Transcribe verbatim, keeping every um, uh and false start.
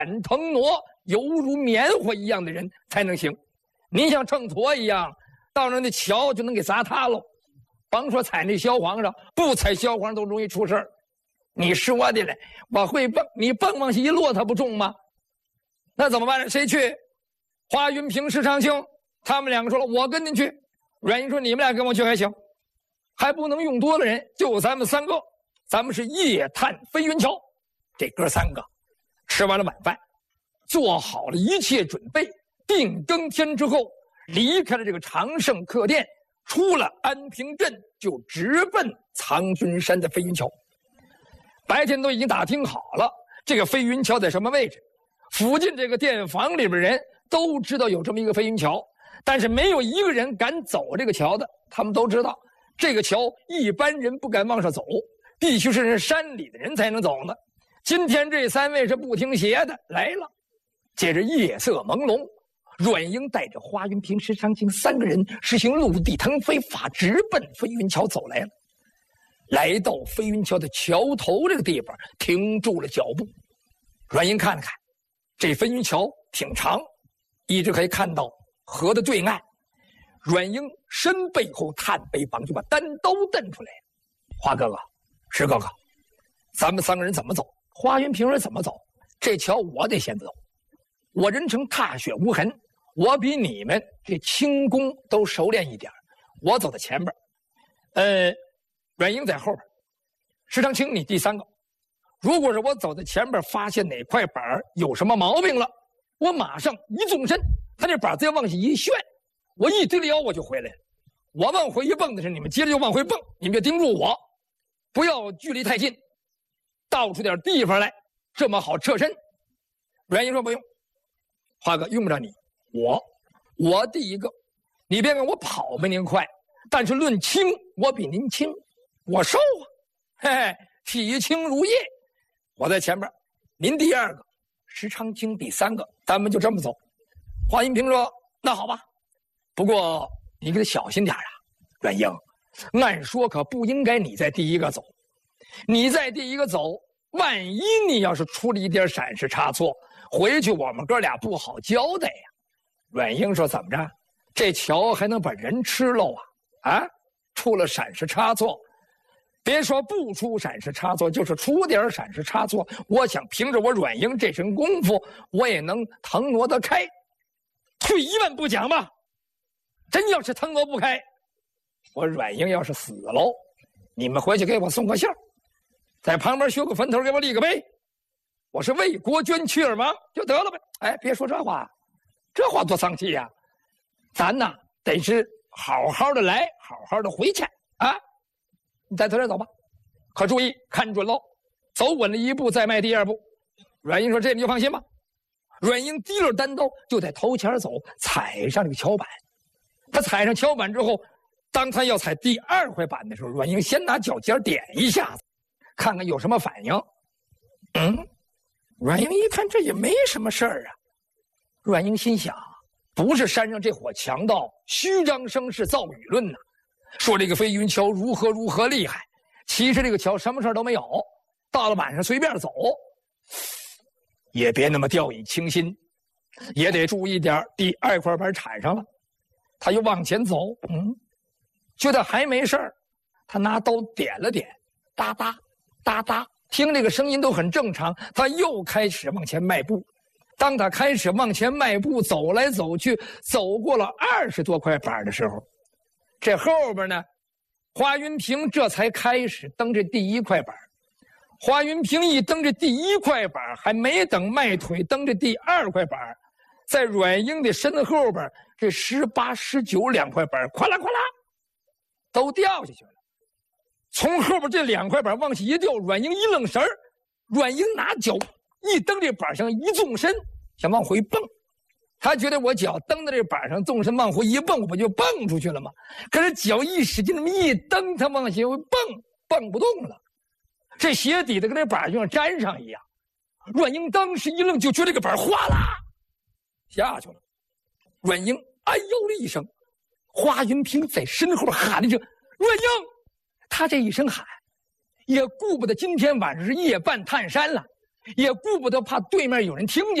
腾挪，犹如棉花一样的人才能行。您像秤砣一样，到那那桥就能给砸塌喽。甭说踩那萧皇上，不踩萧皇上都容易出事儿。你说的嘞，我会蹦，你蹦往下一落，它不中吗？那怎么办呢？谁去？华云平、石长青他们两个说了，我跟您去。阮英说，你们俩跟我去还行，还不能用多了人，就咱们三个。咱们是夜探飞云桥。这哥三个吃完了晚饭，做好了一切准备，定更天之后，离开了这个长盛客店，出了安平镇，就直奔苍君山的飞云桥。白天都已经打听好了，这个飞云桥在什么位置，附近这个店房里边人都知道有这么一个飞云桥，但是没有一个人敢走这个桥的。他们都知道这个桥一般人不敢往上走，必须是人山里的人才能走呢。今天这三位是不听邪的来了。接着夜色朦胧，阮英带着华云平、石长青三个人实行陆地腾飞法，直奔飞云桥走来了。来到飞云桥的桥头这个地方，停住了脚步。阮英看了看，这飞云桥挺长，一直可以看到河的对岸。阮英身背后探背膀，就把单刀瞪出来。华哥哥，石哥哥，咱们三个人怎么走？华云平说怎么走？这桥我得先走，我人称踏雪无痕，我比你们这轻功都熟练一点，我走在前边，呃。阮英在后边，石长青你第三个。如果是我走在前边，发现哪块板有什么毛病了，我马上一纵身，他这板再往下一旋，我一堆腰我就回来了。我往回一蹦的时候，你们接着就往回蹦，你们就盯住我，不要距离太近，倒出点地方来，这么好撤身。阮英说不用，华哥用不着你，我我第一个，你别看我跑没您快，但是论轻我比您轻。我瘦啊，嘿嘿，体轻如夜。我在前边，您第二个，石长青第三个，咱们就这么走。华云平说：“那好吧，不过你可得小心点啊，阮英。按说可不应该你在第一个走，你在第一个走，万一你要是出了一点闪失差错，回去我们哥俩不好交代呀。”阮英说：“怎么着？这桥还能把人吃喽啊？啊，出了闪失差错。”别说不出闪失差错，就是出点闪失差错，我想凭着我阮英这身功夫，我也能腾挪得开。退一万步讲吧，真要是腾挪不开，我阮英要是死喽，你们回去给我送个信儿，在旁边修个坟头，给我立个碑，我是为国捐躯而亡就得了呗。哎，别说这话，这话多丧气呀！咱呐得是好好的来，好好的回去啊。你再从这儿走吧，可注意看准喽，走稳了一步再迈第二步。阮英说：“这你就放心吧。”阮英提了单刀就在头前走，踩上这个桥板。他踩上桥板之后，当他要踩第二块板的时候，阮英先拿脚尖点一下子，看看有什么反应。嗯，阮英一看这也没什么事儿啊。阮英心想，不是山上这伙强盗虚张声势造舆论呐。说这个飞云桥如何如何厉害，其实这个桥什么事都没有，到了晚上随便走，也别那么掉以轻心，也得注意点。第二块板铲上了，他又往前走，嗯，觉得还没事儿，他拿刀点了点，哒哒哒哒，听这个声音都很正常，他又开始往前迈步。当他开始往前迈步，走来走去，走过了二十多块板的时候，这后边呢，华云平这才开始蹬这第一块板。华云平一蹬这第一块板，还没等迈腿蹬这第二块板，在阮英的身后边，这十八、十九两块板，哗啦哗啦，都掉下去了。从后边这两块板往下一掉，阮英一愣神儿，阮英拿脚一蹬这板上，一纵身想往回蹦。他觉得我脚蹬在这板上，纵身往回一蹦，我不就蹦出去了吗？可是脚一使劲，那么一蹬，他往下蹦，蹦不动了。这鞋底子跟这板就像粘上一样。阮英当时一愣，就觉得这个板哗啦下去了。阮英哎呦了一声，华云平在身后喊了一声：“阮英！”他这一声喊，也顾不得今天晚上是夜半探山了， 也顾不得怕对面有人听见。